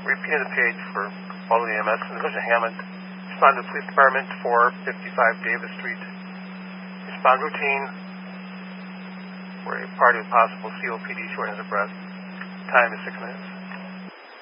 repeating the page for all of the EMS. Division Hammond. Respond to the Police Department, 455 Davis Street. Respond routine. We're a party with possible COPD, shortness of breath. Time is 6 minutes.